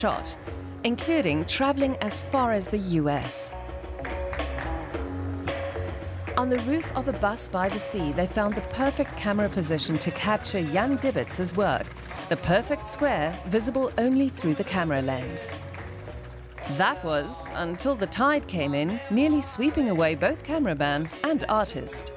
shot, including traveling as far as the US. On the roof of a bus by the sea, they found the perfect camera position to capture Jan Dibbitz's work, the perfect square visible only through the camera lens. That was, until the tide came in, nearly sweeping away both cameraman and artist.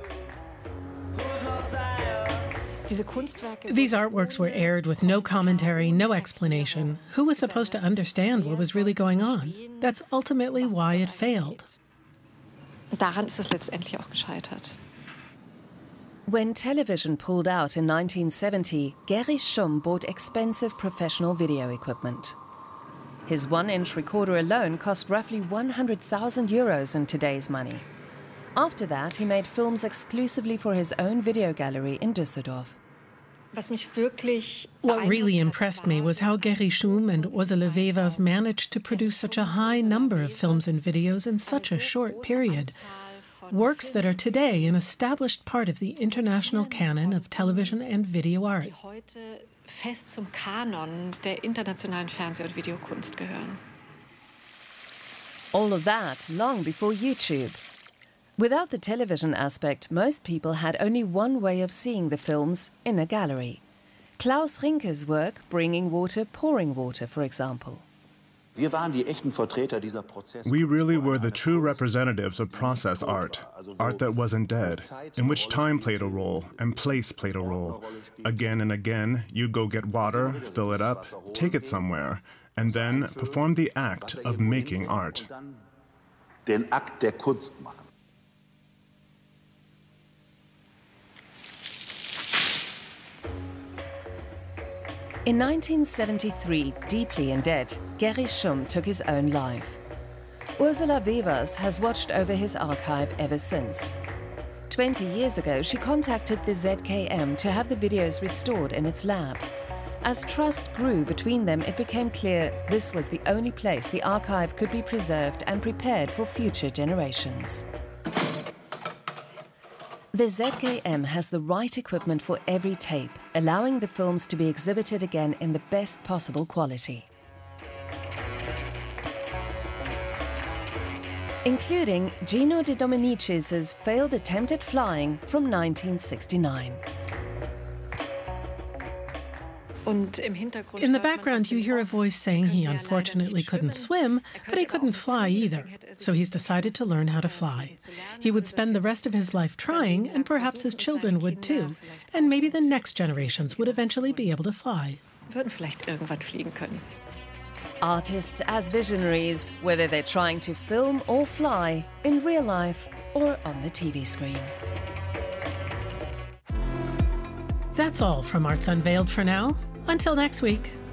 These artworks were aired with no commentary, no explanation. Who was supposed to understand what was really going on? That's ultimately why it failed. Daran ist es letztendlich auch gescheitert. When television pulled out in 1970, Gerry Schumm bought expensive professional video equipment. His 1-inch recorder alone cost roughly 100,000 euros in today's money. After that, he made films exclusively for his own video gallery in Düsseldorf. What really impressed me was how Gerry Schumm and Ursula Wevers managed to produce such a high number of films and videos in such a short period. Works that are today an established part of the international canon of television and video art. Fest zum Kanon der internationalen Fernseh- und Videokunst gehören. All of that long before YouTube. Without the television aspect, most people had only one way of seeing the films, in a gallery. Klaus Rinke's work, Bringing Water, Pouring Water, for example. We really were the true representatives of process art, art that wasn't dead, in which time played a role and place played a role. Again and again, you go get water, fill it up, take it somewhere, and then perform the act of making art. Den Akt der Kunst machen. In 1973, deeply in debt, Gerry Schumm took his own life. Ursula Wevers has watched over his archive ever since. 20 years ago, she contacted the ZKM to have the videos restored in its lab. As trust grew between them, it became clear this was the only place the archive could be preserved and prepared for future generations. The ZKM has the right equipment for every tape, allowing the films to be exhibited again in the best possible quality. Including Gino De Dominicis' failed attempt at flying from 1969. In the background, you hear a voice saying he unfortunately couldn't swim, but he couldn't fly either. So he's decided to learn how to fly. He would spend the rest of his life trying, and perhaps his children would too. And maybe the next generations would eventually be able to fly. Artists as visionaries, whether they're trying to film or fly, in real life or on the TV screen. That's all from Arts Unveiled for now. Until next week.